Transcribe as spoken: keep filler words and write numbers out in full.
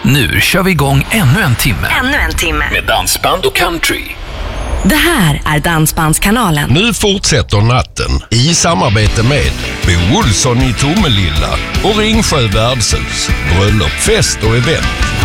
Nu kör vi igång ännu en timme. Ännu en timme. Med dansband och country. Det här är Dansbandskanalen. Nu fortsätter natten i samarbete med Bo Olsson i Tomelilla och Ringsjö värdshus. Bröllop, fest och event.